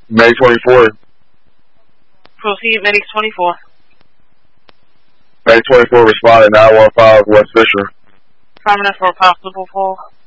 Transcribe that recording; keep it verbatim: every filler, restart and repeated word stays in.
May twenty-fourth. Proceed, Medics twenty-four. May twenty-four responded nine one five West Fisher. Prominent for a possible fall.